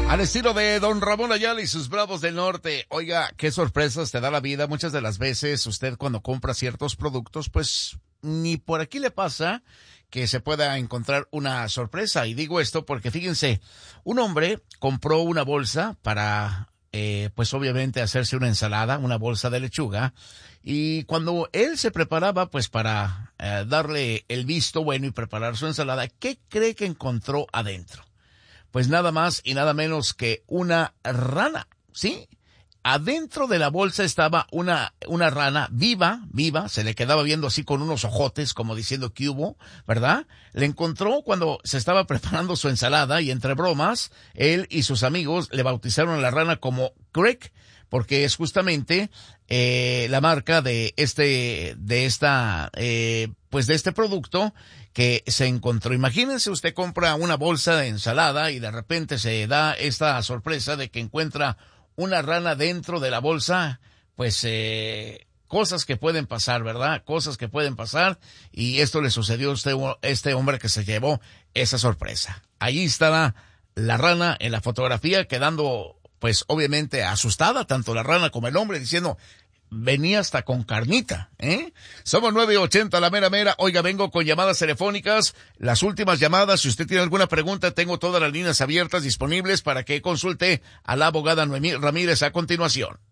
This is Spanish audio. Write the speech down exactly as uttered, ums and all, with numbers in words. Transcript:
Al estilo de Don Ramón Ayala y sus Bravos del Norte. Oiga, qué sorpresas te da la vida. Muchas de las veces usted cuando compra ciertos productos, pues ni por aquí le pasa que se pueda encontrar una sorpresa. Y digo esto porque fíjense, un hombre compró una bolsa para, eh, pues obviamente hacerse una ensalada, una bolsa de lechuga. Y cuando él se preparaba, pues para eh, darle el visto bueno y preparar su ensalada, ¿qué cree que encontró adentro? Pues nada más y nada menos que una rana, ¿sí? Adentro de la bolsa estaba una, una rana viva, viva, se le quedaba viendo así con unos ojotes, como diciendo que hubo, ¿verdad? Le encontró cuando se estaba preparando su ensalada y entre bromas, él y sus amigos le bautizaron a la rana como Craig, porque es justamente eh, la marca de este, de esta, eh, pues de este producto que se encontró. Imagínense, usted compra una bolsa de ensalada y de repente se da esta sorpresa de que encuentra una rana dentro de la bolsa, pues eh, cosas que pueden pasar, ¿verdad? Cosas que pueden pasar, y esto le sucedió a este, este hombre que se llevó esa sorpresa. Allí estaba la rana en la fotografía quedando, pues obviamente asustada, tanto la rana como el hombre, diciendo, venía hasta con carnita, ¿eh? Somos nueve ochenta, la mera mera. Oiga, vengo con llamadas telefónicas, las últimas llamadas. Si usted tiene alguna pregunta, tengo todas las líneas abiertas disponibles para que consulte a la abogada Noemí Ramírez a continuación.